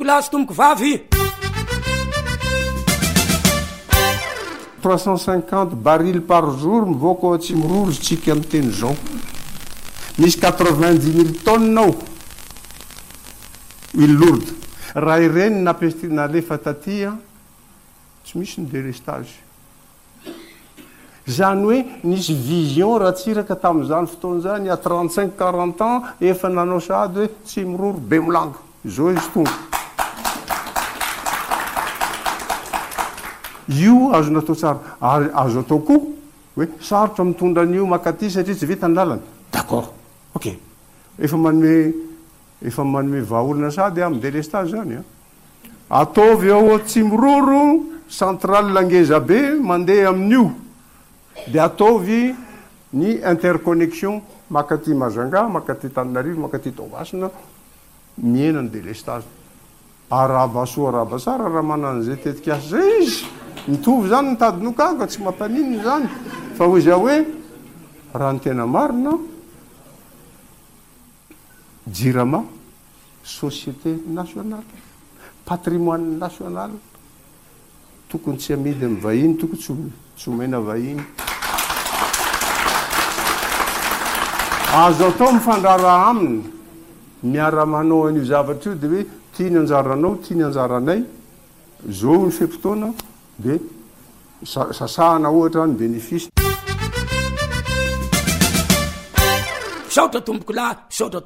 lahy sy tomboko vavy 350 barils par jour mivoaka ao tsy mirorotsika amin'ny teny zao misy 90 000 tonnes ao huile lourde raha ireny nalefa tatya tsy misy ny délestage zany hoe nisy vision raha tsiraka tamin'izany fotoan'izany a 35-40 ans efa nanao sady hoe tsy miroro be milanga zao izy tonga io azo natao tsara azo atao koa hoe sarotra mitondra an'io makaty satria tsy vita ny lalany d'accord ok efa manome vahaolona sady amin'ny délestage zany ataovy ao tsy miroro centrale langeza be mandeha amin'io dia ataovy ny interconnexion makaty Majunga makaty Tananarivo makaty Toamasina miena ny délestage arabasoa arabasara raha manan'izay tetika asa zay izy mitovy zany nitadinokaka tsy mampanininy zany fa hoy za hoe raha ny tena marina jirama société nationale patrimoine national tokony tsy amidy amin'ny vahiny tokony tsy omena vahiny azo atao mifandrara aminy miara manao an'io zavatra io dia hoe tia ny anjaranao tia ny anjaranay zao ny fempotoana dia sasahana ohatra ny bénéfice saotra tomboko lahy saotra